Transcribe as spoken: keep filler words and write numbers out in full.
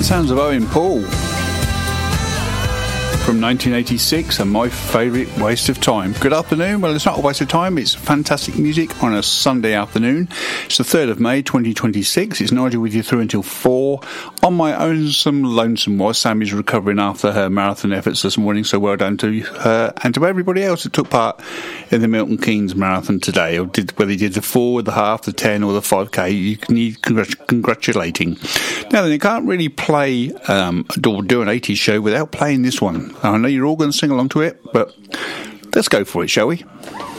Sounds of Owen Paul from nineteen eighty-six, and my favourite waste of time. Good afternoon. Well, it's not a waste of time, it's fantastic music on a Sunday afternoon. It's the third of May twenty twenty-six. It's Nigel with you through until four. On my own, some lonesome was. Sammy's recovering after her marathon efforts this morning, so well done to her and to everybody else that took part in the Milton Keynes marathon today, or did, whether you did the four, the half, the ten or the five K. You need congrat- congratulating. Now then, you can't really play um, or do an eighties show without playing this one. I know you're all going to sing along to it, but let's go for it, shall we?